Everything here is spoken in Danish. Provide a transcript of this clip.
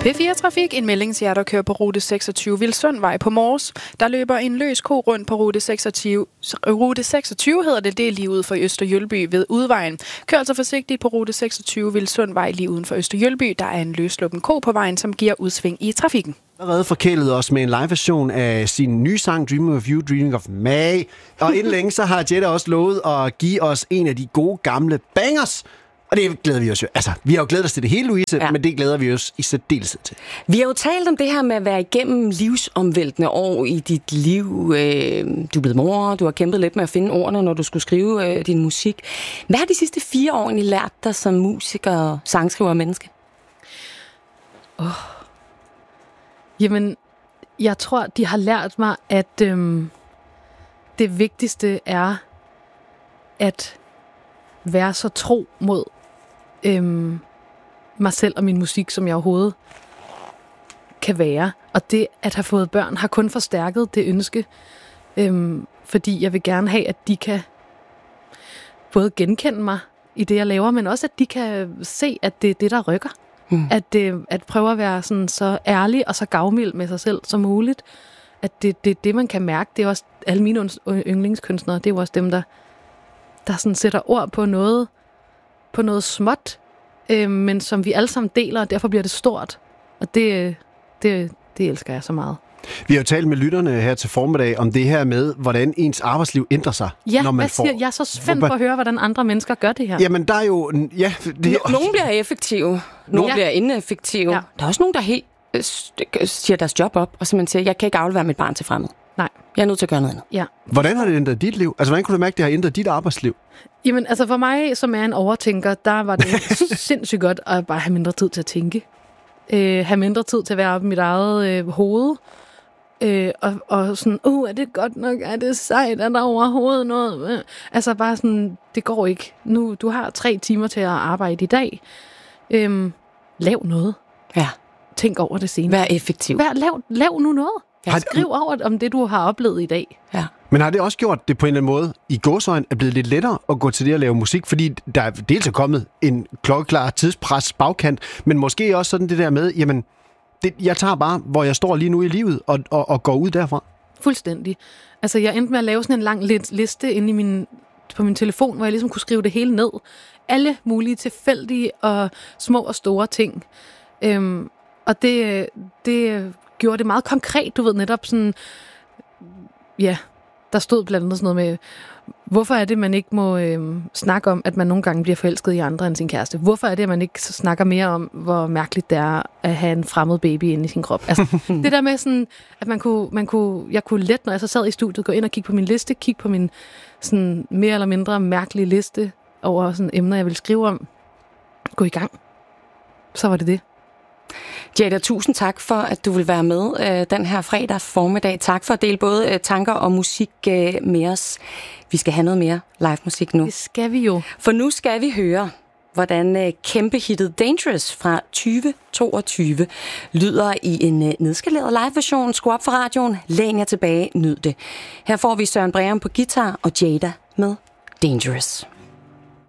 P4-trafik. En melding til jer, der kører på rute 26 Vildsundvej på Mors. Der løber en løs ko rundt på rute 26. Rute 26 hedder det. Det er lige ud for Østerjølby ved Udvejen. Kør altså forsigtigt på rute 26 Vildsundvej lige uden for Østerjølby. Der er en løsluppen ko på vejen, som giver udsving i trafikken. Allerede forkælet os med en live-version af sin nye sang Dreaming of You, Dreaming of May. Og inden længe så har Jetta også lovet at give os en af de gode gamle bangers. Og det glæder vi os jo. Altså, vi har jo glædet os til det hele, Louise, men det glæder vi os i særdeleshed til. Vi har jo talt om det her med at være igennem livsomvæltende år i dit liv. Du er blevet mor, du har kæmpet lidt med at finde ordene, når du skulle skrive din musik. Hvad har de sidste 4 år egentlig lært dig som musiker, sangskriver og menneske? Jamen, jeg tror, de har lært mig, at det vigtigste er at være så tro mod mig selv og min musik, som jeg overhovedet kan være. Og det at have fået børn har kun forstærket det ønske, fordi jeg vil gerne have, at de kan både genkende mig i det, jeg laver, men også at de kan se, at det er det, der rykker. At prøve at være sådan så ærlig og så gavmild med sig selv som muligt. At det, man kan mærke, det er også alle mine yndlingskunstnere, det er jo også dem, der sådan sætter ord på noget småt, men som vi alle sammen deler, og derfor bliver det stort. Og det elsker jeg så meget. Vi har jo talt med lytterne her til formiddag om det her med, hvordan ens arbejdsliv ændrer sig. Ja, når man hvad siger jeg er så spændt på at høre, hvordan andre mennesker gør det her. Jamen, der er jo... Ja, nogle bliver effektive, nogle bliver ineffektive. Ja. Der er også nogen, der helt siger deres job op, og så man siger, jeg kan ikke aflevere mit barn til fremmed. Nej. Jeg er nødt til at gøre noget andet. Ja. Hvordan har det ændret dit liv? Altså, hvordan kunne du mærke, at det har ændret dit arbejdsliv? Jamen, altså for mig, som er en overtænker, der var det sindssygt godt at bare have mindre tid til at tænke. Have mindre tid til at være oppe i mit eget hoved. Og sådan, er det godt nok? Er det sejt? Er der overhovedet noget? Altså bare sådan, det går ikke. Nu, du har 3 timer til at arbejde i dag. Lav noget. Ja. Tænk over det senere. Vær effektiv. Lav nu noget. Skriv over om det, du har oplevet i dag. Ja. Men har det også gjort det på en eller anden måde, i gåseøjne, er blevet lidt lettere at gå til det at lave musik, fordi der er dels er kommet en klokkeklar tidspres bagkant, men måske også sådan det der med, jamen, jeg tager bare, hvor jeg står lige nu i livet, og går ud derfra. Fuldstændig. Altså, jeg endte med at lave sådan en lang liste inde på min telefon, hvor jeg ligesom kunne skrive det hele ned. Alle mulige tilfældige og små og store ting. Og det gjorde det meget konkret, du ved, netop sådan, ja, der stod blandt andet sådan noget med, hvorfor er det, man ikke må snakke om, at man nogle gange bliver forelsket i andre end sin kæreste? Hvorfor er det, at man ikke snakker mere om, hvor mærkeligt det er at have en fremmed baby inde i sin krop? Altså, det der med sådan, at jeg kunne let, når jeg så sad i studiet, gå ind og kigge på min liste, kigge på min sådan mere eller mindre mærkelige liste over sådan emner, jeg ville skrive om. Gå i gang. Så var det det. Jetta, tusind tak for, at du vil være med den her fredag formiddag. Tak for at dele både tanker og musik med os. Vi skal have noget mere live musik nu. Det skal vi jo. For nu skal vi høre, hvordan kæmpehittet Dangerous fra 2022 lyder i en nedskaleret live-version. Skru op for radioen, læn jer tilbage, nyd det. Her får vi Søren Breum på guitar og Jada med Dangerous.